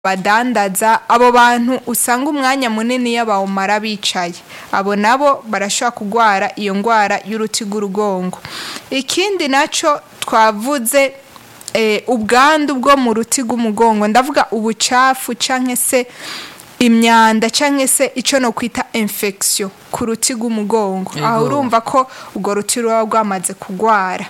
badandaza abo bantu usanga umwanya munini y'abawumara bicaye abo nabo barashobora kugwara iyo ngwara y'uruti rw'urugongo. Ikindi naco twavuze ubwandu bwo mu ruti rw'umugongo, ndavuga ubucafu canke se imyanda canke se ico no kwita infection ku ruti rw'umugongo, aho urumva ko urwo ruti ruba rwamaze kugwara.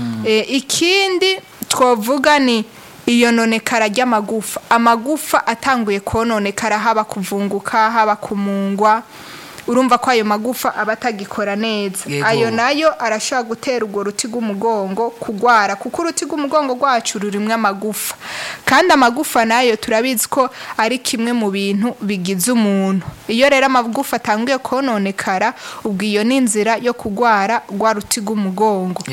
Ikindi twovuga ni iyo nonekara ry'amagufa, amagufa atanguye kononekara, haba kuvunguka haba kumungwa, urumva ko ayo magufa aba atagikora neza. Ayo nayo arashobora gutera urwo ruti rw'umugongo kugwara, kuko uruti rw'umugongo rwacu rurimwe amagufa, kandi amagufa nayo turabizi ko ari kimwe mu bintu bigize umuntu. Iyo rero amagufa atanguye kononekara, ubwo iyo ni inzira yo kugwara rwa ruti rw'umugongo.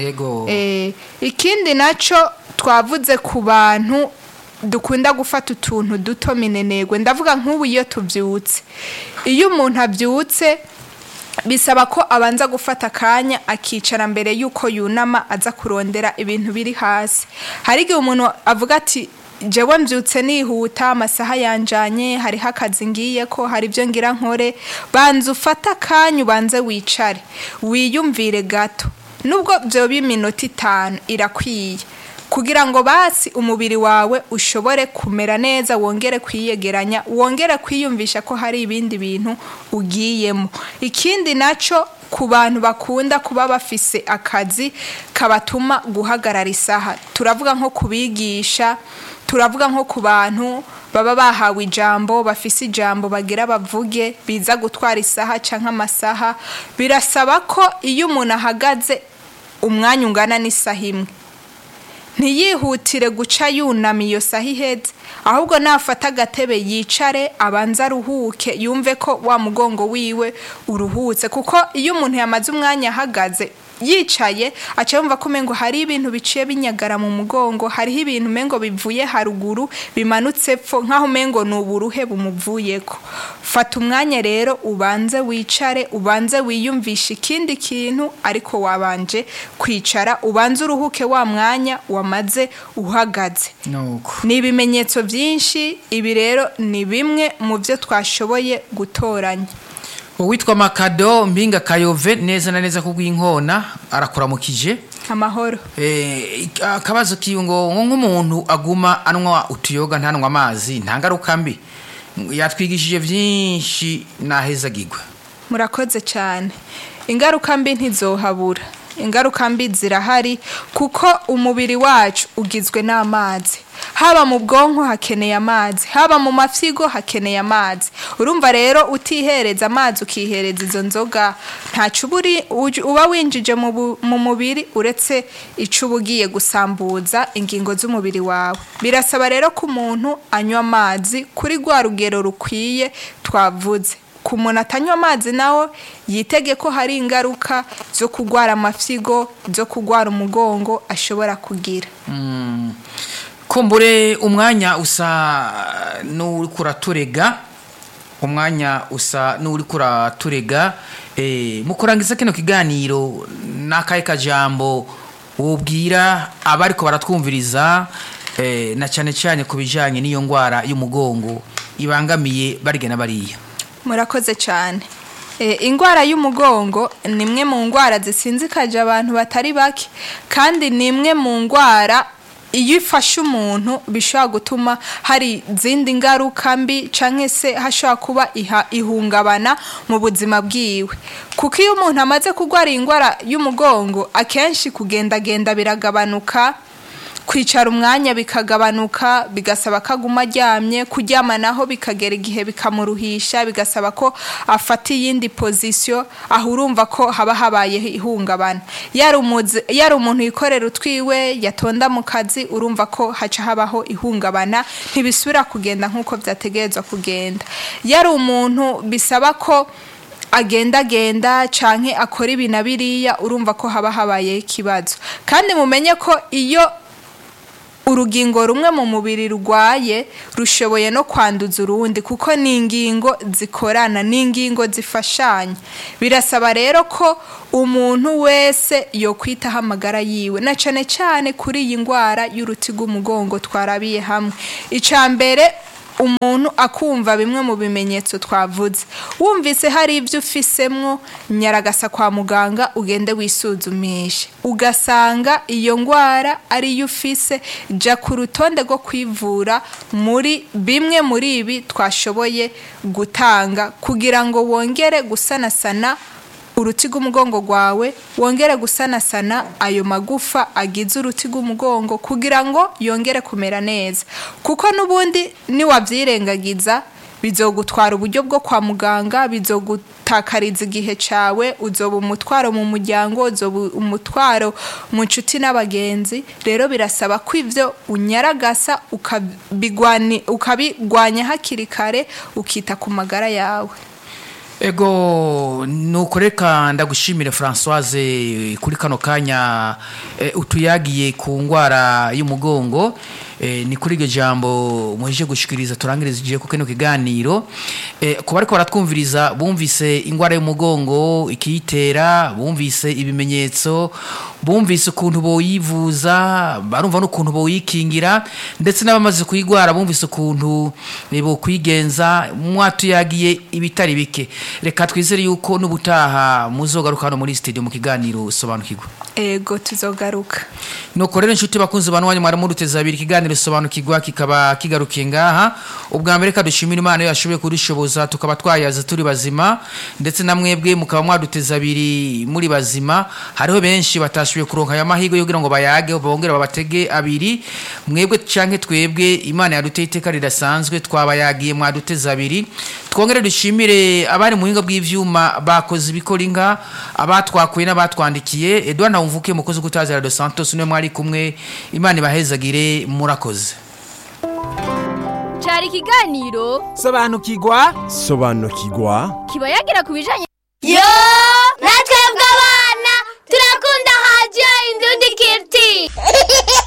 Ikindi naco twavuze ku bantu dukunda gufata utuntu duto minenegwe, ndavuga nk'ubu iyo tuvyutse, iyo umuntu avyutse bisaba ko abanza gufata akanya akicara mbere yuko yunama aza kurondera ibintu biri hasi. Hari igihe umuntu avuga ati jewe mvyutse nihuta, amasaha yanjanye, hariho akazi ngiye ko, hari ibyo ngira nkore. Banza ufata akanya ubanze wicare wiyumvire gato, nubwo vyoba iminota 5 irakwiye, kugira ngo basi umubiri wawe ushobore kumera neza, wongere kwiyegeranya, wongere kwiyumvisha ko hari ibindi bintu ugiyemo. Ikindi naco ku bantu bakunda kuba bafise akazi kabatuma guhagarara isaha, turavuga nko kubigisha, turavuga nko ku bantu baba bahawe ijambo, bafise ijambo bagira bavuge, biza gutwara isaha canke amasaha, birasaba ko iyo umuntu ahagaze umwanya ungana n'isaha imwe, ntiyihutire guca yunama iyo saha iheze, ahubwo nafata agatebe yicare, abanza aruhuke, yumve ko wa mugongo wiwe uruhutse. Kuko iyo umuntu yamaze umwanya ahagaze yicaye, aca yumva ko umengo hari ibintu biciye binyagara mu mugongo, hariho ibintu umengo bivuye haruguru bimanutse pfo, nkaho umengo ni uburuhe bumuvuyeko. Fata umwanya rero ubanze wicare, ubanze wiyumvisha ikindi kintu, ariko wabanje kwicara, ubanze uruhuke wa mwanya wamaze uhagaze. Ni ibimenyetso byinshi, ibi rero ni bimwe mu byo twashoboye gutoranya. Uwitwa Makado Mpinga Kayove, neza na neza kugwinkona, arakuramukije. Amahoro. Akabazo kiyo ngo nk'umuntu aguma anwa utuyoga ntanwa amazi, ntangaruka mbi? Yatwigishije byinshi nahezagirwa. Murakoze cyane. Ingaruka mbi ntizohabura, ingaruka mbi zirahari, kuko umubiri wacu ugizwe n'amazi. Haba mu bwonko hakeneye amazi, haba mu mafyigo hakeneye amazi. Urumva rero utihereza amazi ukihereza izo nzoga, ntacu uba winjije mu mubiri uretse ico ubugiye gusambuza ingingo z'umubiri wawe. Birasaba rero ko umuntu anywa amazi kuri rwa rugero rukwiye twavuze. Ku muntu atanywa amazi nawo yitege ko hari ingaruka zo kugwara amafyigo, zo kugwara umugongo ashobora kugira. Kumbure umwanya usa n'uri kuraturega, umwanya usa n'uri kuraturega, mu kurangiza kino kiganiro n'akaye kajambo wobwira abariko baratwumviriza, na cyane cyane kubijanye n'iyo ngwara y'umugongo ibangamiye barigena bariya? Murakoze cyane. Ingwara y'umugongo ni imwe mu ngwara zisinzikaje abantu batari bake, kandi ni imwe mu ngwara iyo ifashe umuntu bishobora gutuma hari zindi ngaruka mbi, canke se hashobora kuba ihungabana mu buzima bwiwe. Kuko iyo umuntu amaze kugwara ingwara y'umugongo, akenshi kugendagenda biragabanuka, kwicara umwanya bikagabanuka, bigasaba ko aguma aryamye, kuryama naho bikagera igihe bikamuruhisha, bigasaba ko afata iyindi position, aho urumva ko haba habaye ihungabana. Yari umuntu yikorera utwiwe, yatonda mu kazi, urumva ko haca habaho ihungabana, ntibisubira kugenda nk'uko vyategerezwa kugenda. Yari umuntu bisaba ko agendagenda canke akora ibintu biriya, urumva ko haba habaye ikibazo. Kandi mumenye ko iyo urugingo rumwe mu mubiri rugwaye rushoboye no kwanduza urundi, kuko ni ingingo zikorana, ni ingingo zifashanya. Birasaba rero ko umuntu wese yo kwitaho amagara yiwe, na cane cyane kuri iyi ngwara y'uruti rw'umugongo twarabiye hamwe. Icambere umuntu akumva bimwe mu bimenyetso twavuze. Wumvise hari ibyo ufisemwo, nyaragasa kwa muganga ugende wisuzumishe. Ugasanga iyo ngwara ari yo ufise, ja ku rutonde rwo kwivura muri bimwe muri ibi twashoboye gutanga kugira ngo wongere gusanasana uruti rw'umugongo rwawe, wongere gusanasana ayo magufa agize uruti rw'umugongo kugira ngo yongere kumera neza. Kuko n'ubundi niwavyirengagiza bizogutwara uburyo bwo kwa muganga, bizogutakariza igihe cawe, uzoba umutwaro mu muryango, uzoba umutwaro mu nshuti n'abagenzi. Rero birasaba ko ivyo unyaragasa ukabigwanya hakiri kare, ukita ku magara yawe. Ego nuko reka ndagushimire Françoise kuri kano kanya utuyagiye ku ngwara y'umugongo. Ni kuri iryo jambo muheje gushikiriza turangiriza igihe kuko no kiganiro kuba ariko baratwumviriza bumvise ingwara y'umugongo ikiyitera, bumvise ibimenyetso, bumvise ukuntu boyivuza, barumva n'ukuntu boyikingira, ndetse n'abamaze kuyigwara bumvise ukuntu bo kwigenza. Mwatuyagiye ibitari bike. Reka twizere yuko n'ubutaha muzogaruka hano muri studio mu kiganiro sobanukirwa. Ego tuzogaruka. Nuko rero inshuti bakunze banwanye mwari muruteza abiri kiganiro sobanukirwa kikaba kigarukiye ngaha. Ubwa mbere kadushimira Imana yashoboye kudushoboza tukaba twayaza turi bazima, ndetse namwebwe mukaba mwaduteza abiri muri bazima. Hariho benshi batashoboye kuronka aya mahigo yo kugira ngo bayage bongera babatege abiri. Mwebwe canke twebwe Imana yaduteye iteka ridasanzwe twabayagiye mwaduteza abiri. Twongere dushimire abari mu hinga bw'ivyuma bakoze ibikoringa, abatwakuye n'abatwandikiye. Edouard Nawumvuke mukozi gutazira dos Santos ne mwari kumwe. Imana ibahezagire murakoze. Cari kiganiro sobanukirwa kiba yagira kubijanye